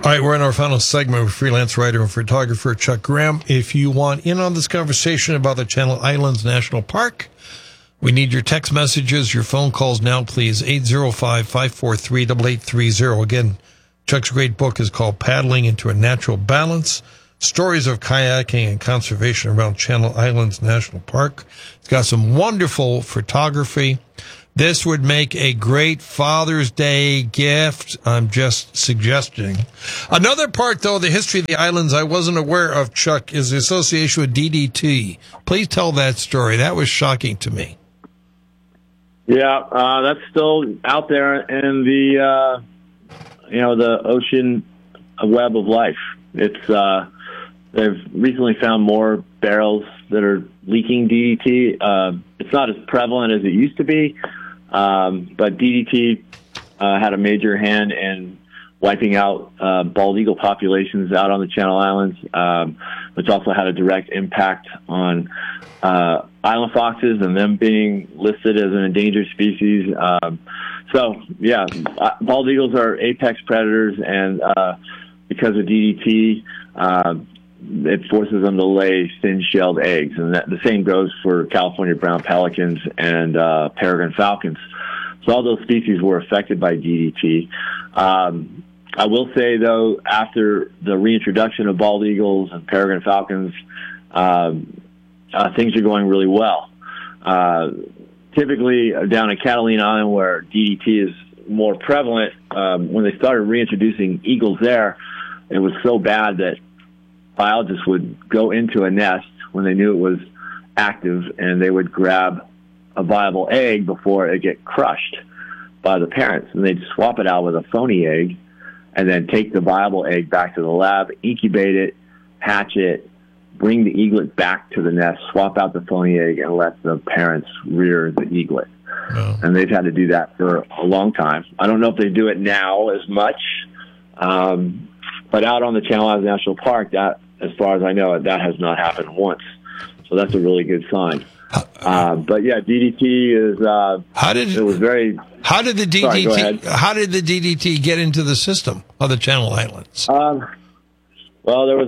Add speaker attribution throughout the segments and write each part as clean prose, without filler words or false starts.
Speaker 1: All right, we're in our final segment with freelance writer and photographer Chuck Graham. If you want in on this conversation about the Channel Islands National Park, we need your text messages, your phone calls now, please. 805-543-8830. Again, Chuck's great book is called Paddling into a Natural Balance, Stories of Kayaking and Conservation Around Channel Islands National Park. It's got some wonderful photography. This would make a great Father's Day gift. I'm just suggesting. Another part, though, the history of the islands I wasn't aware of, Chuck, is the association with DDT. Please tell that story. That was shocking to me.
Speaker 2: Yeah, that's still out there in the, the ocean web of life. It's, they've recently found more barrels that are leaking DDT. It's not as prevalent as it used to be. But DDT had a major hand in wiping out bald eagle populations out on the Channel Islands, which also had a direct impact on island foxes and them being listed as an endangered species. Bald eagles are apex predators, and because of DDT, it forces them to lay thin-shelled eggs, and the same goes for California brown pelicans and peregrine falcons. So all those species were affected by DDT. I will say, though, after the reintroduction of bald eagles and peregrine falcons, things are going really well. Typically, down at Catalina Island, where DDT is more prevalent, when they started reintroducing eagles there, it was so bad that biologists would go into a nest when they knew it was active, and they would grab a viable egg before it get crushed by the parents, and they'd swap it out with a phony egg, and then take the viable egg back to the lab, incubate it, hatch it, bring the eaglet back to the nest, swap out the phony egg, and let the parents rear the eaglet. Oh. And they've had to do that for a long time. I don't know if they do it now as much, but out on the Channel Islands National Park, that, as far as I know, that has not happened once. So that's a really good sign. But yeah, DDT is. How did
Speaker 1: the DDT get into the system of the Channel Islands?
Speaker 2: Well, there was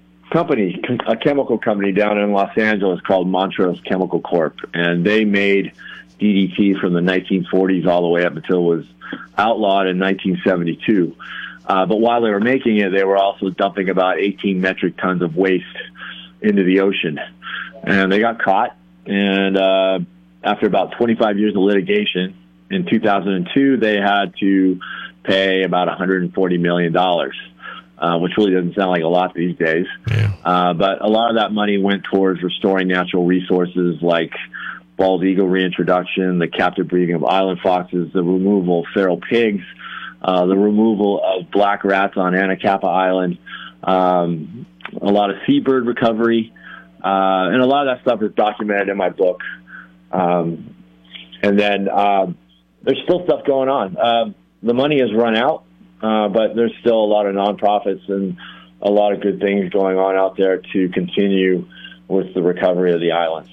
Speaker 2: a chemical company down in Los Angeles called Montrose Chemical Corp, and they made DDT from the 1940s all the way up until it was outlawed in 1972. But while they were making it, they were also dumping about 18 metric tons of waste into the ocean. And they got caught. And after about 25 years of litigation, in 2002, they had to pay about $140 million, which really doesn't sound like a lot these days. Yeah. But a lot of that money went towards restoring natural resources like bald eagle reintroduction, the captive breeding of island foxes, the removal of feral pigs, the removal of black rats on Anacapa Island, a lot of seabird recovery, and a lot of that stuff is documented in my book. And then there's still stuff going on. The money has run out, but there's still a lot of nonprofits and a lot of good things going on out there to continue with the recovery of the islands.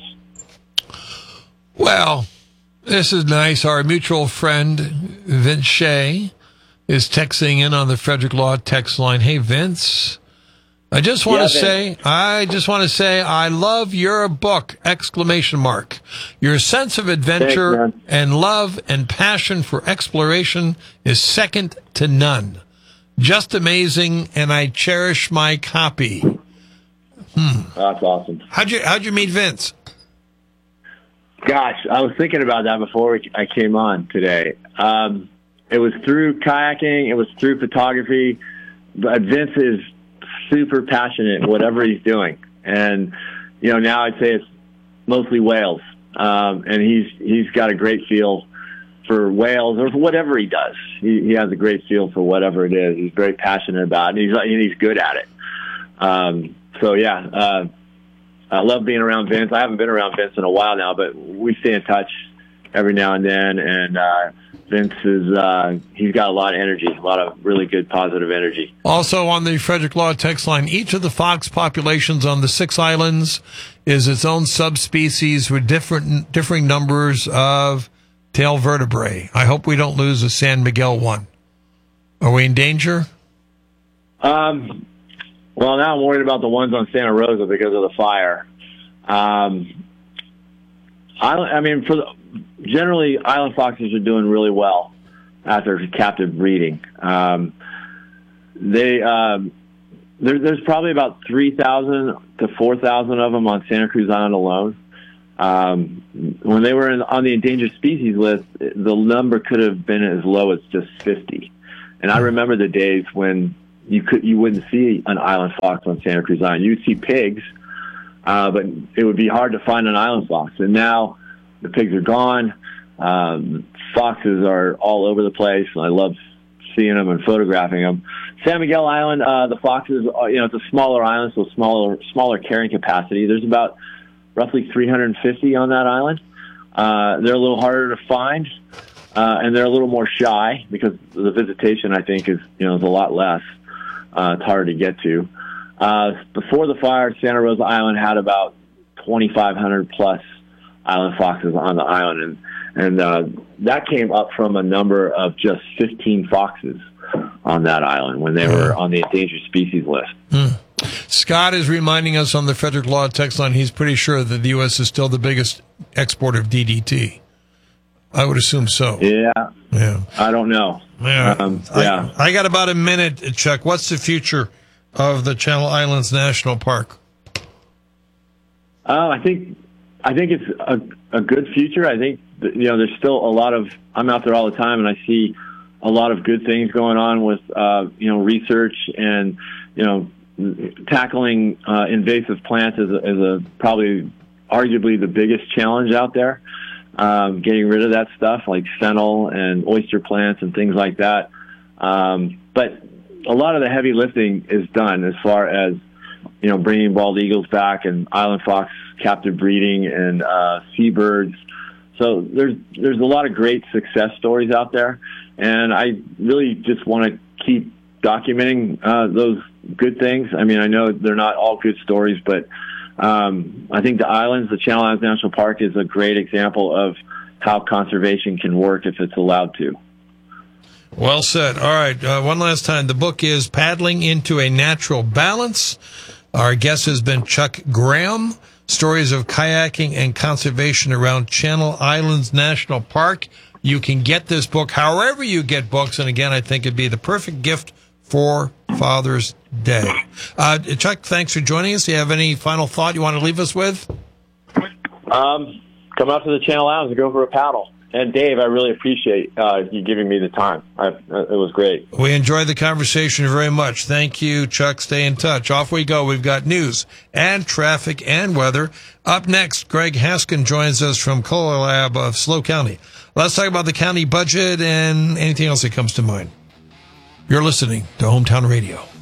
Speaker 1: Well, this is nice. Our mutual friend, Vince Shea, is texting in on the Frederick Law text line. Hey, Vince, I just want to say, I love your book, ! Your sense of adventure and love and passion for exploration is second to none. Just amazing, and I cherish my copy.
Speaker 2: That's awesome.
Speaker 1: How'd you meet Vince?
Speaker 2: Gosh, I was thinking about that before I came on today. It was through kayaking. It was through photography. But Vince is super passionate in whatever he's doing. And, now I'd say it's mostly whales. And he's got a great feel for whales or for whatever he does. He has a great feel for whatever it is. He's very passionate about it, and he's good at it. I love being around Vince. I haven't been around Vince in a while now, but we stay in touch every now and then. And Vince is he's got a lot of energy, a lot of really good positive energy.
Speaker 1: Also on the Frederick Law text line, each of the fox populations on the 6 islands is its own subspecies with differing numbers of tail vertebrae. I hope we don't lose a San Miguel one. Are we in danger?
Speaker 2: Well, now I'm worried about the ones on Santa Rosa because of the fire. Generally, island foxes are doing really well after captive breeding. There's probably about 3,000 to 4,000 of them on Santa Cruz Island alone. When they were on the endangered species list, the number could have been as low as just 50. And I remember the days when you wouldn't see an island fox on Santa Cruz Island. You'd see pigs, but it would be hard to find an island fox. And now the pigs are gone. Foxes are all over the place, and I love seeing them and photographing them. San Miguel Island, the foxes, it's a smaller island, so smaller carrying capacity. There's about roughly 350 on that island. They're a little harder to find, and they're a little more shy because the visitation, I think, is a lot less. It's harder to get to. Before the fire, Santa Rosa Island had about 2,500 plus island foxes on the island, and that came up from a number of just 15 foxes on that island when they were on the endangered species list.
Speaker 1: Scott is reminding us on the Frederick Law text line he's pretty sure that the U.S. is still the biggest exporter of DDT. I would assume so.
Speaker 2: Yeah. I don't know.
Speaker 1: Yeah. I got about a minute, Chuck. What's the future of the Channel Islands National Park?
Speaker 2: I think it's a good future. I think there's still a lot of. I'm out there all the time, and I see a lot of good things going on with research and tackling invasive plants is a probably arguably the biggest challenge out there. Getting rid of that stuff like fennel and oyster plants and things like that. But a lot of the heavy lifting is done as far as, bringing bald eagles back and island fox captive breeding and seabirds. So there's a lot of great success stories out there. And I really just want to keep documenting those good things. I mean, I know they're not all good stories, but I think the Channel Islands National Park is a great example of how conservation can work if it's allowed to.
Speaker 1: Well said. All right. One last time. The book is Paddling into a Natural Balance. Our guest has been Chuck Graham. Stories of kayaking and conservation around Channel Islands National Park. You can get this book however you get books. And again, I think it'd be the perfect gift for Father's Day. Chuck, thanks for joining us. Do you have any final thought you want to leave us with?
Speaker 2: Come out to the Channel Islands and go for a paddle. And Dave, I really appreciate you giving me the time. It was great.
Speaker 1: We enjoyed the conversation very much. Thank you, Chuck. Stay in touch. Off we go. We've got news and traffic and weather. Up next, Greg Haskin joins us from Color Lab of SLO County. Let's talk about the county budget and anything else that comes to mind. You're listening to Hometown Radio.